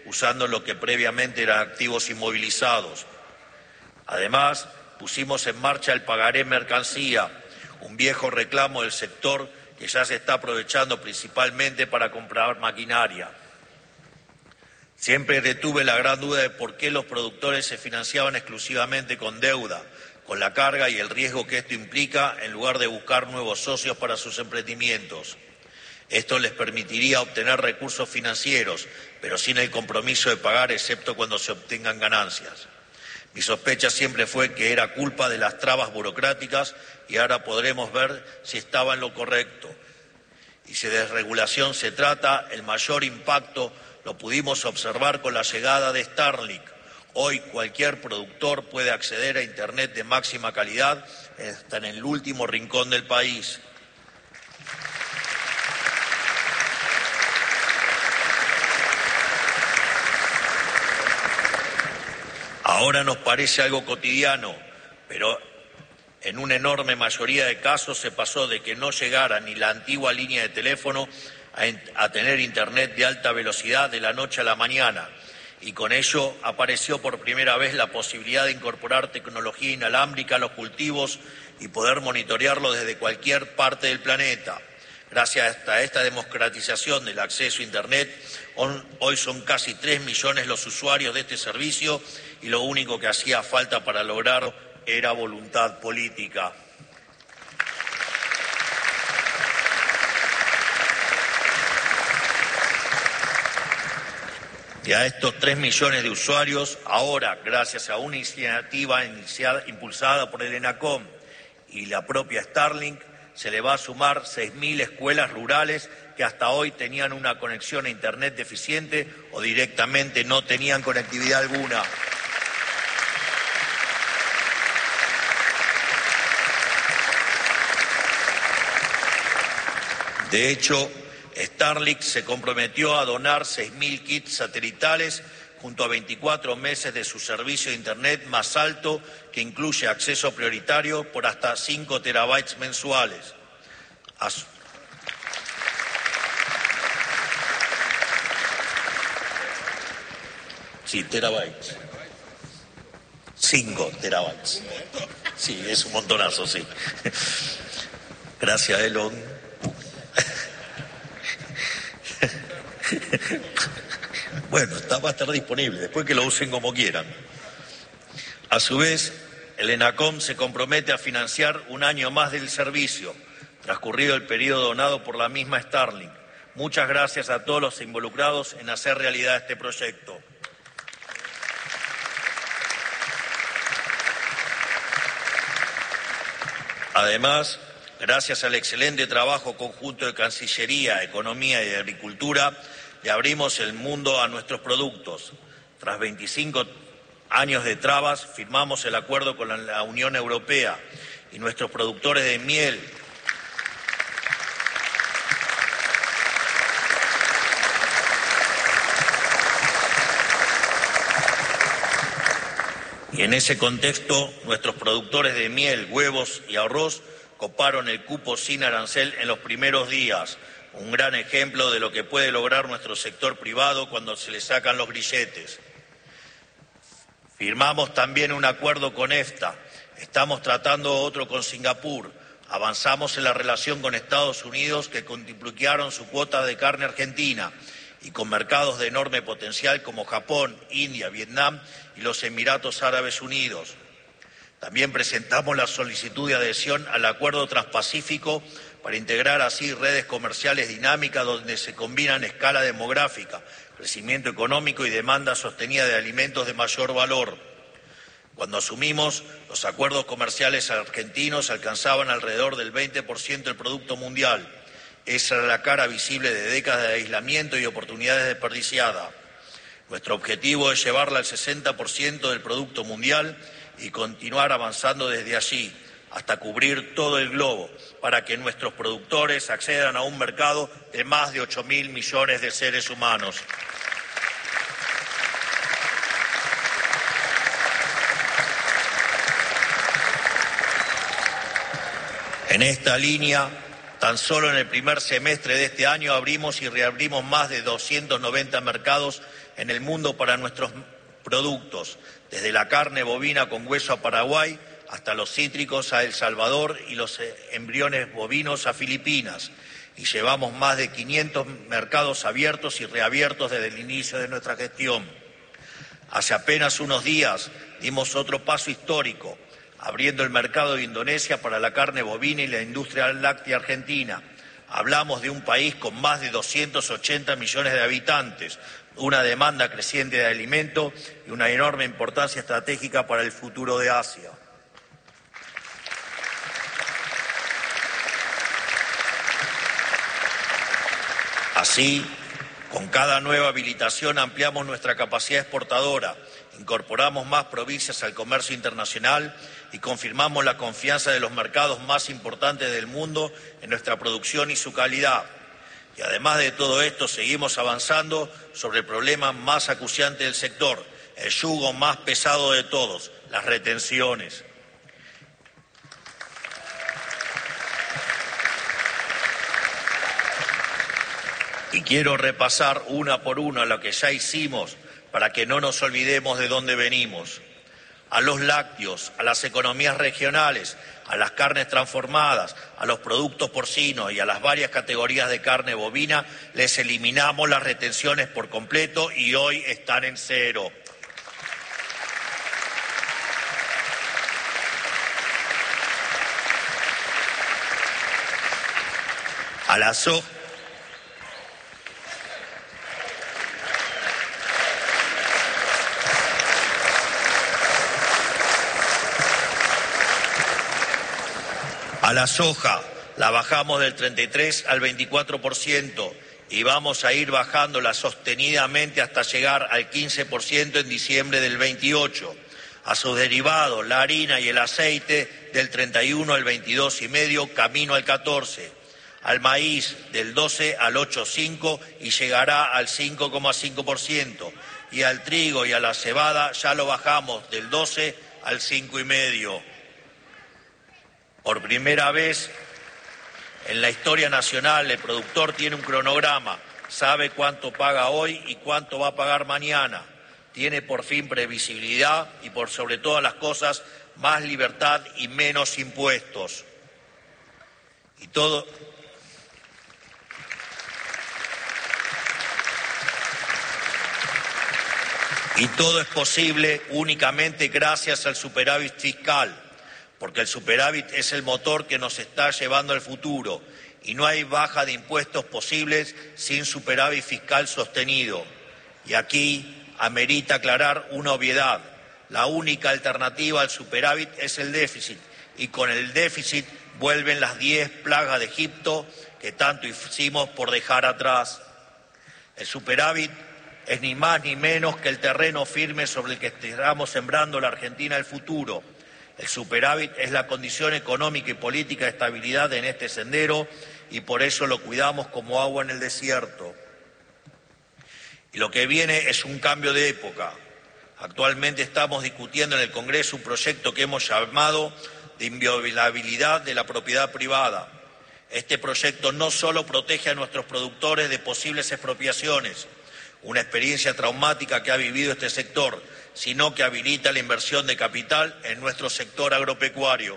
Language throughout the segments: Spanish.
usando lo que previamente eran activos inmovilizados. Además, pusimos en marcha el pagaré mercancía, un viejo reclamo del sector que ya se está aprovechando principalmente para comprar maquinaria. Siempre tuve la gran duda de por qué los productores se financiaban exclusivamente con deuda, con la carga y el riesgo que esto implica, en lugar de buscar nuevos socios para sus emprendimientos. Esto les permitiría obtener recursos financieros, pero sin el compromiso de pagar, excepto cuando se obtengan ganancias. Mi sospecha siempre fue que era culpa de las trabas burocráticas y ahora podremos ver si estaba en lo correcto. Y si de desregulación se trata, el mayor impacto lo pudimos observar con la llegada de Starlink. Hoy cualquier productor puede acceder a Internet de máxima calidad hasta en el último rincón del país. Ahora nos parece algo cotidiano, pero en una enorme mayoría de casos se pasó de que no llegara ni la antigua línea de teléfono a tener Internet de alta velocidad de la noche a la mañana, y con ello apareció por primera vez la posibilidad de incorporar tecnología inalámbrica a los cultivos y poder monitorearlo desde cualquier parte del planeta. Gracias a esta democratización del acceso a Internet, hoy son casi 3 millones los usuarios de este servicio y lo único que hacía falta para lograrlo era voluntad política. Y a estos 3 millones de usuarios, ahora, gracias a una iniciativa impulsada por el ENACOM y la propia Starlink, se le va a sumar 6.000 escuelas rurales que hasta hoy tenían una conexión a Internet deficiente o directamente no tenían conectividad alguna. De hecho, Starlink se comprometió a donar 6.000 kits satelitales junto a 24 meses de su servicio de Internet más alto, que incluye acceso prioritario por hasta 5 terabytes mensuales. Sí, terabytes. 5 terabytes. Sí, es un montonazo, sí. Gracias, Elon. Bueno, va a estar disponible, después que lo usen como quieran. A su vez, el ENACOM se compromete a financiar un año más del servicio, transcurrido el periodo donado por la misma Starlink. Muchas gracias a todos los involucrados en hacer realidad este proyecto. Además, gracias al excelente trabajo conjunto de Cancillería, Economía y Agricultura, le abrimos el mundo a nuestros productos. Tras 25 años de trabas, firmamos el acuerdo con la Unión Europea y nuestros productores de miel y en ese contexto, nuestros productores de miel, huevos y arroz coparon el cupo sin arancel en los primeros días. Un gran ejemplo de lo que puede lograr nuestro sector privado cuando se le sacan los grilletes. Firmamos también un acuerdo con EFTA. Estamos tratando otro con Singapur. Avanzamos en la relación con Estados Unidos, que multiplicaron su cuota de carne argentina, y con mercados de enorme potencial como Japón, India, Vietnam y los Emiratos Árabes Unidos. También presentamos la solicitud de adhesión al Acuerdo Transpacífico para integrar así redes comerciales dinámicas donde se combinan escala demográfica, crecimiento económico y demanda sostenida de alimentos de mayor valor. Cuando asumimos, los acuerdos comerciales argentinos alcanzaban alrededor del 20% del Producto Mundial. Esa era la cara visible de décadas de aislamiento y oportunidades desperdiciadas. Nuestro objetivo es llevarla al 60% del Producto Mundial y continuar avanzando desde allí, hasta cubrir todo el globo, para que nuestros productores accedan a un mercado de más de 8.000 millones de seres humanos. En esta línea, tan solo en el primer semestre de este año abrimos y reabrimos más de 290 mercados en el mundo para nuestros productos, desde la carne bovina con hueso a Paraguay hasta los cítricos a El Salvador y los embriones bovinos a Filipinas. Y llevamos más de 500 mercados abiertos y reabiertos desde el inicio de nuestra gestión. Hace apenas unos días dimos otro paso histórico, abriendo el mercado de Indonesia para la carne bovina y la industria láctea argentina. Hablamos de un país con más de 280 millones de habitantes, una demanda creciente de alimento y una enorme importancia estratégica para el futuro de Asia. Así, con cada nueva habilitación ampliamos nuestra capacidad exportadora, incorporamos más provincias al comercio internacional y confirmamos la confianza de los mercados más importantes del mundo en nuestra producción y su calidad. Y además de todo esto, seguimos avanzando sobre el problema más acuciante del sector, el yugo más pesado de todos, las retenciones. Y quiero repasar una por una lo que ya hicimos para que no nos olvidemos de dónde venimos. A los lácteos, a las economías regionales, a las carnes transformadas, a los productos porcinos y a las varias categorías de carne bovina, les eliminamos las retenciones por completo y hoy están en cero. A la soja. A la soja la bajamos del 33 al 24% y vamos a ir bajándola sostenidamente hasta llegar al 15% en diciembre del 28. A sus derivados, la harina y el aceite, del 31 al 22,5, camino al 14. Al maíz, del 12 al 8,5 y llegará al 5,5%. Y al trigo y a la cebada ya lo bajamos del 12 al 5,5%. Por primera vez en la historia nacional, el productor tiene un cronograma, sabe cuánto paga hoy y cuánto va a pagar mañana. Tiene por fin previsibilidad y por sobre todas las cosas más libertad y menos impuestos. Y todo es posible únicamente gracias al superávit fiscal. Porque el superávit es el motor que nos está llevando al futuro y no hay baja de impuestos posibles sin superávit fiscal sostenido. Y aquí amerita aclarar una obviedad. La única alternativa al superávit es el déficit y con el déficit vuelven las 10 plagas de Egipto que tanto hicimos por dejar atrás. El superávit es ni más ni menos que el terreno firme sobre el que estamos sembrando la Argentina del futuro. El superávit es la condición económica y política de estabilidad en este sendero y por eso lo cuidamos como agua en el desierto. Y lo que viene es un cambio de época. Actualmente estamos discutiendo en el Congreso un proyecto que hemos llamado de inviolabilidad de la propiedad privada. Este proyecto no solo protege a nuestros productores de posibles expropiaciones, una experiencia traumática que ha vivido este sector, sino que habilita la inversión de capital en nuestro sector agropecuario.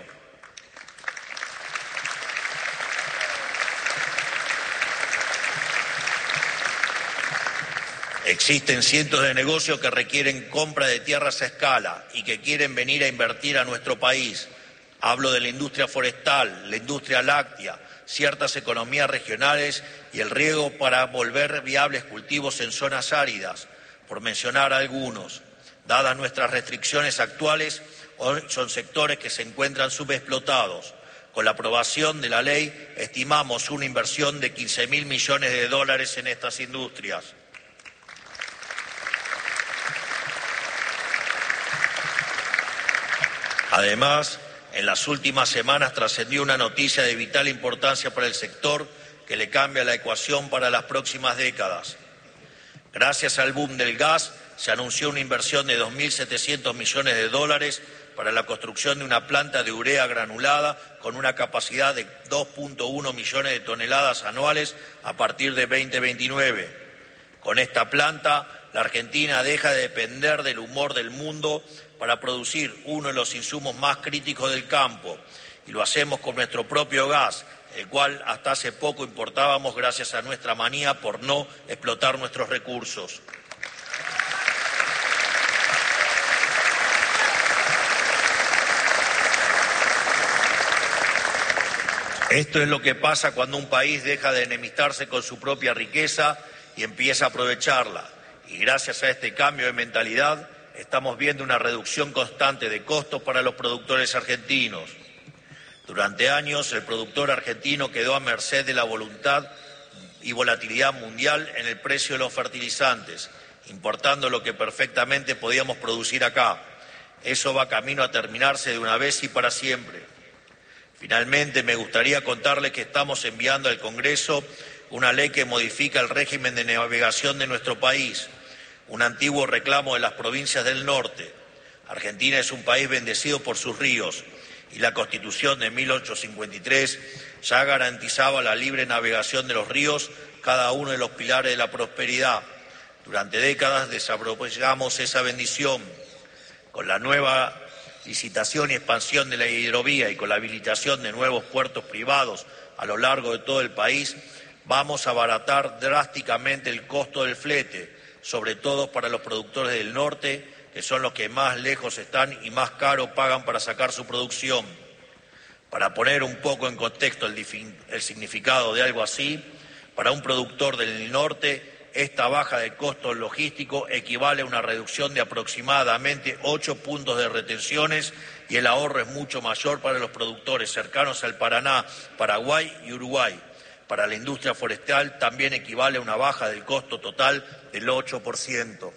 Existen cientos de negocios que requieren compra de tierras a escala y que quieren venir a invertir a nuestro país. Hablo de la industria forestal, la industria láctea, ciertas economías regionales y el riego para volver viables cultivos en zonas áridas, por mencionar algunos. Dadas nuestras restricciones actuales, hoy son sectores que se encuentran subexplotados. Con la aprobación de la ley, estimamos una inversión de 15.000 millones de dólares en estas industrias. Además, en las últimas semanas trascendió una noticia de vital importancia para el sector que le cambia la ecuación para las próximas décadas. Gracias al boom del gas, se anunció una inversión de 2.700 millones de dólares para la construcción de una planta de urea granulada con una capacidad de 2.1 millones de toneladas anuales a partir de 2029. Con esta planta, la Argentina deja de depender del humor del mundo para producir uno de los insumos más críticos del campo, y lo hacemos con nuestro propio gas, el cual hasta hace poco importábamos gracias a nuestra manía por no explotar nuestros recursos. Esto es lo que pasa cuando un país deja de enemistarse con su propia riqueza y empieza a aprovecharla. Y gracias a este cambio de mentalidad estamos viendo una reducción constante de costos para los productores argentinos. Durante años el productor argentino quedó a merced de la voluntad y volatilidad mundial en el precio de los fertilizantes, importando lo que perfectamente podíamos producir acá. Eso va camino a terminarse de una vez y para siempre. Finalmente, me gustaría contarles que estamos enviando al Congreso una ley que modifica el régimen de navegación de nuestro país, un antiguo reclamo de las provincias del norte. Argentina es un país bendecido por sus ríos y la Constitución de 1853 ya garantizaba la libre navegación de los ríos, cada uno de los pilares de la prosperidad. Durante décadas desaprovechamos esa bendición. Con la nueva licitación y expansión de la hidrovía y con la habilitación de nuevos puertos privados a lo largo de todo el país, vamos a abaratar drásticamente el costo del flete, sobre todo para los productores del norte, que son los que más lejos están y más caro pagan para sacar su producción. Para poner un poco en contexto el significado de algo así, para un productor del norte, esta baja de costo logístico equivale a una reducción de aproximadamente 8 puntos de retenciones, y el ahorro es mucho mayor para los productores cercanos al Paraná, Paraguay y Uruguay. Para la industria forestal también equivale a una baja del costo total del 8%.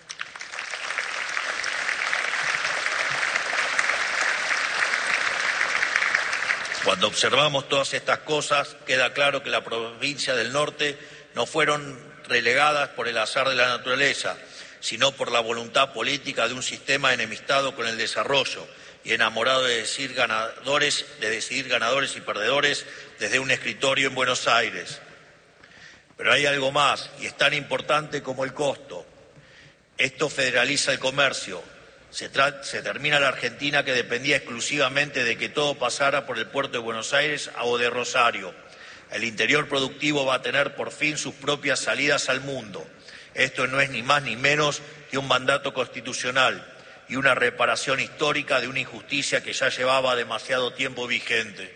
Cuando observamos todas estas cosas, queda claro que las provincias del norte no fueron relegadas por el azar de la naturaleza, sino por la voluntad política de un sistema enemistado con el desarrollo y enamorado de decidir ganadores y perdedores desde un escritorio en Buenos Aires. Pero hay algo más, y es tan importante como el costo. Esto federaliza el comercio. Se termina la Argentina que dependía exclusivamente de que todo pasara por el puerto de Buenos Aires o de Rosario. El interior productivo va a tener por fin sus propias salidas al mundo. Esto no es ni más ni menos que un mandato constitucional y una reparación histórica de una injusticia que ya llevaba demasiado tiempo vigente.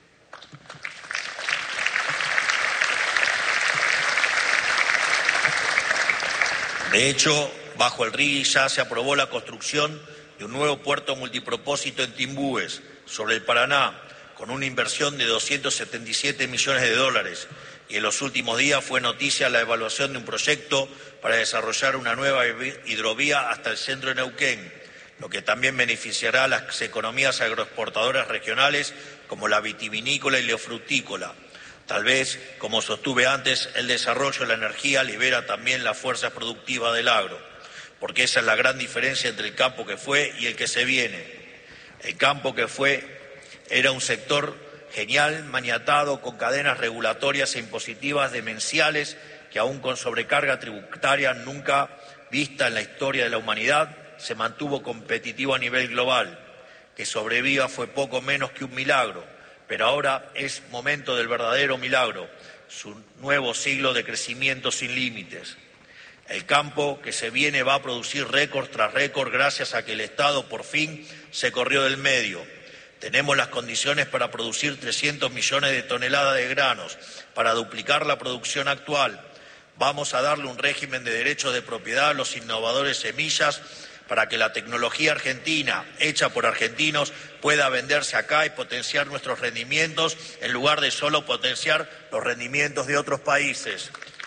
De hecho, bajo el RIGI ya se aprobó la construcción de un nuevo puerto multipropósito en Timbúes, sobre el Paraná, con una inversión de 277 millones de dólares, y en los últimos días fue noticia la evaluación de un proyecto para desarrollar una nueva hidrovía hasta el centro de Neuquén, lo que también beneficiará a las economías agroexportadoras regionales como la vitivinícola y la frutícola. Tal vez, como sostuve antes, el desarrollo de la energía libera también las fuerzas productivas del agro, porque esa es la gran diferencia entre el campo que fue y el que se viene. El campo que fue era un sector genial, maniatado, con cadenas regulatorias e impositivas demenciales que, aún con sobrecarga tributaria nunca vista en la historia de la humanidad, se mantuvo competitivo a nivel global. Que sobreviva fue poco menos que un milagro, pero ahora es momento del verdadero milagro, su nuevo siglo de crecimiento sin límites. El campo que se viene va a producir récord tras récord gracias a que el Estado por fin se corrió del medio. Tenemos las condiciones para producir 300 millones de toneladas de granos, para duplicar la producción actual. Vamos a darle un régimen de derechos de propiedad a los innovadores semillas para que la tecnología argentina, hecha por argentinos, pueda venderse acá y potenciar nuestros rendimientos en lugar de solo potenciar los rendimientos de otros países.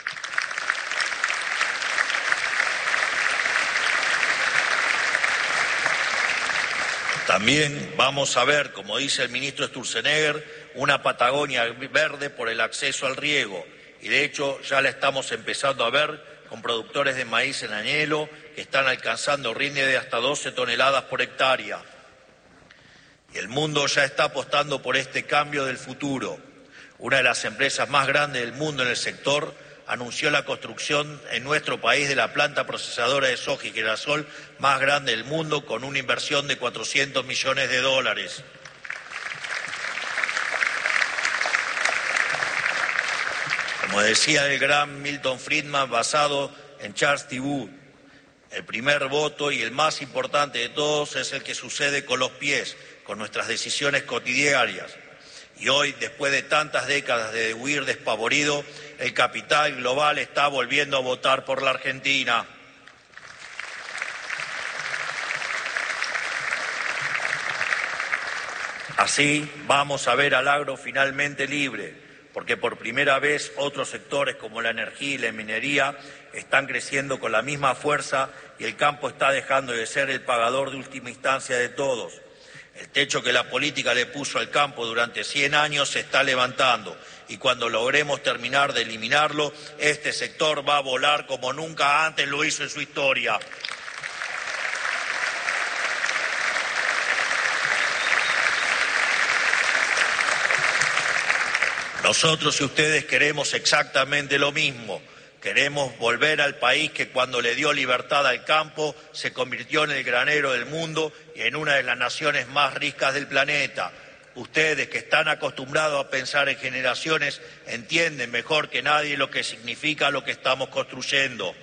También vamos a ver, como dice el ministro Sturzenegger, una Patagonia verde por el acceso al riego. Y de hecho ya la estamos empezando a ver con productores de maíz en añelo que están alcanzando rinde de hasta 12 toneladas por hectárea. Y el mundo ya está apostando por este cambio del futuro. Una de las empresas más grandes del mundo en el sector anunció la construcción en nuestro país de la planta procesadora de soja y girasol más grande del mundo, con una inversión de $400 millones. Como decía el gran Milton Friedman, basado en Charles Thibault, el primer voto y el más importante de todos es el que sucede con los pies, con nuestras decisiones cotidianas. Y hoy, después de tantas décadas de huir despavorido, el capital global está volviendo a votar por la Argentina. Así vamos a ver al agro finalmente libre, porque por primera vez otros sectores como la energía y la minería están creciendo con la misma fuerza y el campo está dejando de ser el pagador de última instancia de todos. El techo que la política le puso al campo durante 100 años se está levantando y cuando logremos terminar de eliminarlo, este sector va a volar como nunca antes lo hizo en su historia. Nosotros y ustedes queremos exactamente lo mismo. Queremos volver al país que cuando le dio libertad al campo se convirtió en el granero del mundo y en una de las naciones más ricas del planeta. Ustedes que están acostumbrados a pensar en generaciones entienden mejor que nadie lo que significa lo que estamos construyendo.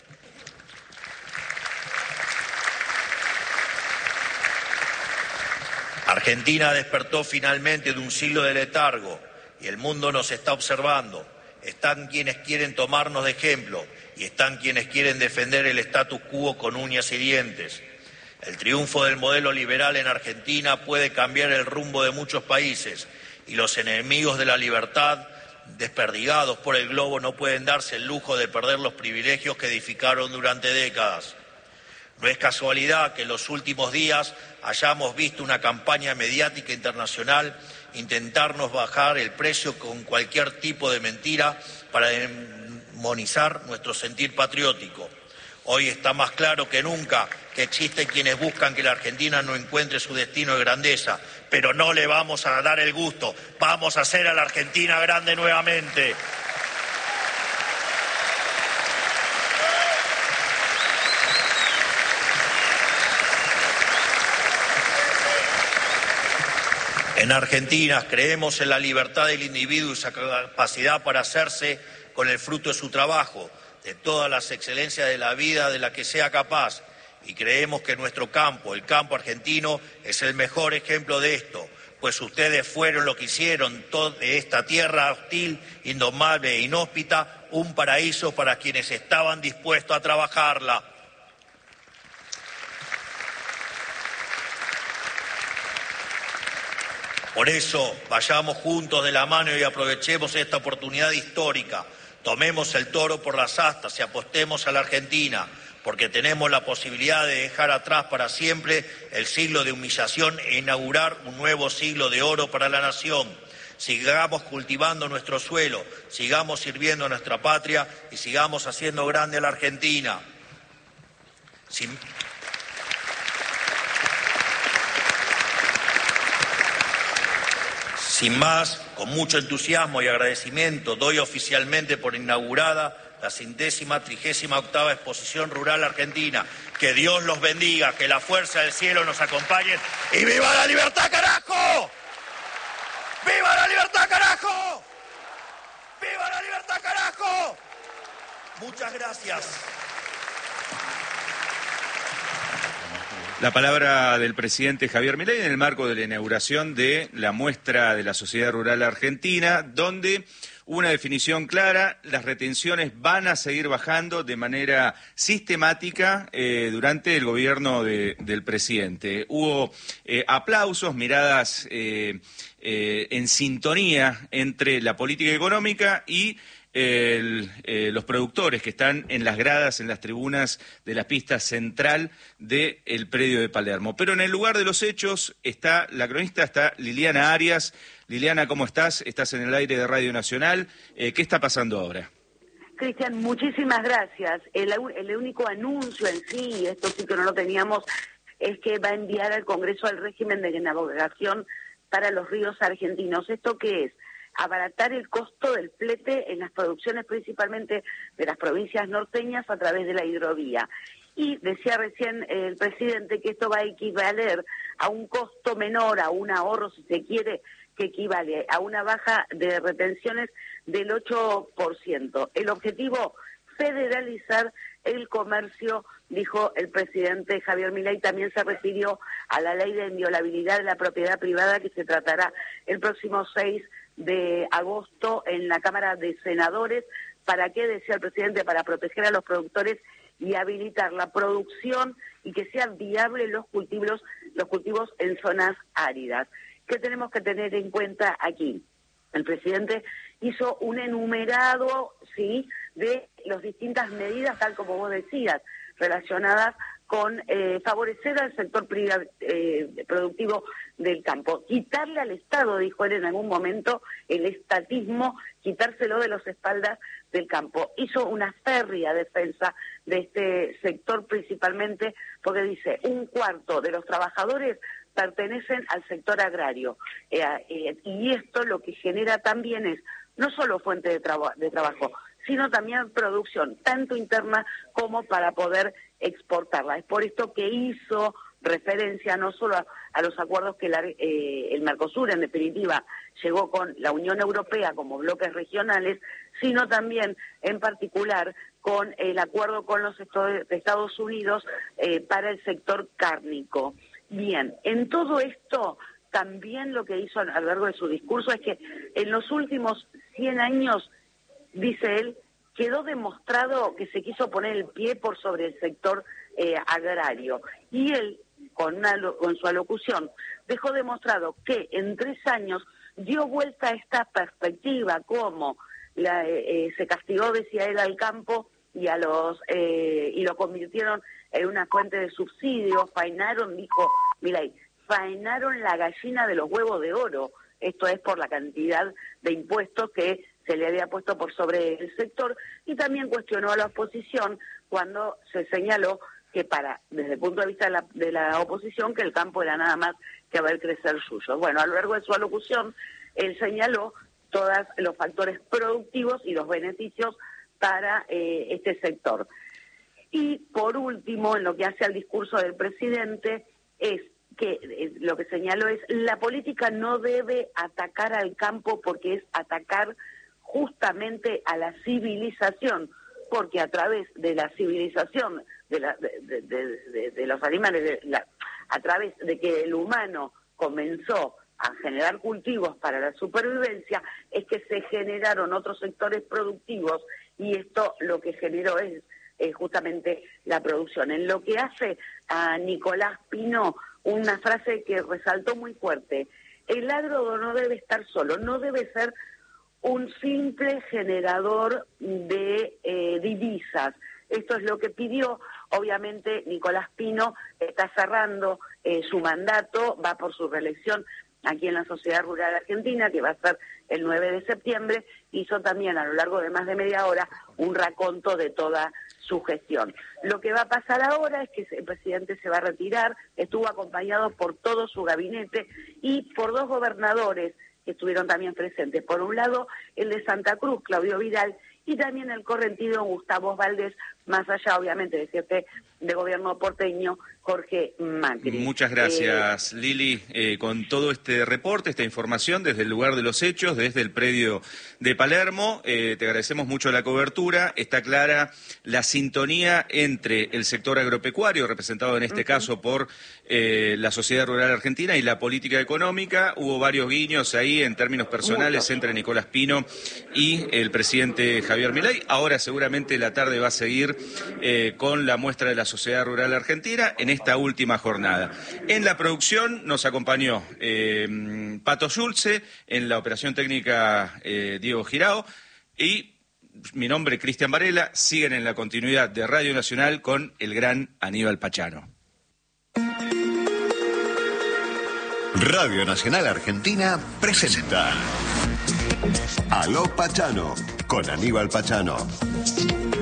Argentina despertó finalmente de un siglo de letargo y el mundo nos está observando. Están quienes quieren tomarnos de ejemplo y están quienes quieren defender el status quo con uñas y dientes. El triunfo del modelo liberal en Argentina puede cambiar el rumbo de muchos países y los enemigos de la libertad, desperdigados por el globo, no pueden darse el lujo de perder los privilegios que edificaron durante décadas. No es casualidad que en los últimos días hayamos visto una campaña mediática internacional intentarnos bajar el precio con cualquier tipo de mentira para demonizar nuestro sentir patriótico. Hoy está más claro que nunca que existen quienes buscan que la Argentina no encuentre su destino de grandeza, pero no le vamos a dar el gusto. Vamos a hacer a la Argentina grande nuevamente. En Argentina creemos en la libertad del individuo y su capacidad para hacerse con el fruto de su trabajo, de todas las excelencias de la vida de la que sea capaz. Y creemos que nuestro campo, el campo argentino, es el mejor ejemplo de esto, pues ustedes fueron lo que hicieron de esta tierra hostil, indomable e inhóspita, un paraíso para quienes estaban dispuestos a trabajarla. Por eso, vayamos juntos de la mano y aprovechemos esta oportunidad histórica. Tomemos el toro por las astas y apostemos a la Argentina, porque tenemos la posibilidad de dejar atrás para siempre el siglo de humillación e inaugurar un nuevo siglo de oro para la nación. Sigamos cultivando nuestro suelo, sigamos sirviendo a nuestra patria y sigamos haciendo grande a la Argentina. Sin más, con mucho entusiasmo y agradecimiento, doy oficialmente por inaugurada la 138ª Exposición Rural Argentina. Que Dios los bendiga, que la fuerza del cielo nos acompañe y ¡viva la libertad, carajo! ¡Viva la libertad, carajo! ¡Viva la libertad, carajo! Muchas gracias. La palabra del presidente Javier Milei en el marco de la inauguración de la muestra de la Sociedad Rural Argentina, donde una definición clara: las retenciones van a seguir bajando de manera sistemática durante el gobierno del presidente. Hubo aplausos, miradas en sintonía entre la política económica y los productores que están en las gradas, en las tribunas de la pista central del predio de Palermo. Pero en el lugar de los hechos está la cronista, está Liliana Arias. Liliana, ¿cómo estás? Estás en el aire de Radio Nacional. ¿Qué está pasando ahora? Cristian, muchísimas gracias. El único anuncio en sí, y esto sí que no lo teníamos, es que va a enviar al Congreso el régimen de navegación para los ríos argentinos. ¿Esto qué es? abaratar el costo del flete en las producciones principalmente de las provincias norteñas a través de la hidrovía. Y decía recién el presidente que esto va a equivaler a un costo menor, a un ahorro, si se quiere, que equivale a una baja de retenciones del 8%. El objetivo, federalizar el comercio, dijo el presidente Javier Milei. También se refirió a la ley de inviolabilidad de la propiedad privada que se tratará el próximo 6 de agosto en la Cámara de Senadores. ¿Para qué? Decía el presidente, para proteger a los productores y habilitar la producción y que sean viables los cultivos en zonas áridas. ¿Qué tenemos que tener en cuenta aquí? El presidente hizo un enumerado, ¿sí?, de las distintas medidas, tal como vos decías, relacionadas con favorecer al sector productivo del campo. Quitarle al Estado, dijo él en algún momento, el estatismo, quitárselo de las espaldas del campo. Hizo una férrea defensa de este sector principalmente porque dice, 1/4 de los trabajadores pertenecen al sector agrario. Y esto lo que genera también es no solo fuente de trabajo, sino también producción, tanto interna como para poder exportarla. Es por esto que hizo referencia no solo a los acuerdos que el Mercosur, en definitiva, llegó con la Unión Europea como bloques regionales, sino también, en particular, con el acuerdo con los Estados Unidos para el sector cárnico. Bien, en todo esto, también lo que hizo a lo largo de su discurso es que en los últimos 100 años, dice él, quedó demostrado que se quiso poner el pie por sobre el sector agrario. Y él, con su alocución, dejó demostrado que en 3 años dio vuelta a esta perspectiva, como se castigó, decía él, al campo y y lo convirtieron en una fuente de subsidio. Faenaron, dijo Milei, faenaron la gallina de los huevos de oro. Esto es por la cantidad de impuestos que se le había puesto por sobre el sector, y también cuestionó a la oposición cuando se señaló que desde el punto de vista de la oposición, que el campo era nada más que ver crecer suyo. Bueno, a lo largo de su alocución, él señaló todos los factores productivos y los beneficios para este sector. Y por último, en lo que hace al discurso del presidente, es que lo que señaló es la política no debe atacar al campo porque es atacar justamente a la civilización, porque a través de la civilización de los animales, a través de que el humano comenzó a generar cultivos para la supervivencia, es que se generaron otros sectores productivos y esto lo que generó es justamente la producción. En lo que hace a Nicolás Pino, una frase que resaltó muy fuerte: el agro no debe estar solo, no debe ser un simple generador de divisas. Esto es lo que pidió. Obviamente Nicolás Pino está cerrando su mandato, va por su reelección aquí en la Sociedad Rural Argentina, que va a ser el 9 de septiembre, hizo también a lo largo de más de media hora un raconto de toda su gestión. Lo que va a pasar ahora es que el presidente se va a retirar, estuvo acompañado por todo su gabinete y por 2 gobernadores que estuvieron también presentes. Por un lado, el de Santa Cruz, Claudio Vidal, y también el correntino Gustavo Valdés, más allá, obviamente, del jefe de gobierno porteño, Jorge Macri. Muchas gracias, Lili, con todo este reporte, esta información desde el lugar de los hechos, desde el predio de Palermo. Te agradecemos mucho la cobertura. Está clara la sintonía entre el sector agropecuario, representado en este caso por la Sociedad Rural Argentina, y la política económica. Hubo varios guiños ahí en términos personales entre Nicolás Pino y el presidente Javier Milei. Ahora seguramente la tarde va a seguir con la muestra de la Sociedad Rural Argentina en esta última jornada. En la producción nos acompañó Pato Schulze, en la operación técnica Diego Girao, y mi nombre Cristian Varela. Siguen en la continuidad de Radio Nacional con el gran Aníbal Pachano. Radio Nacional Argentina presenta Aló Pachano con Aníbal Pachano.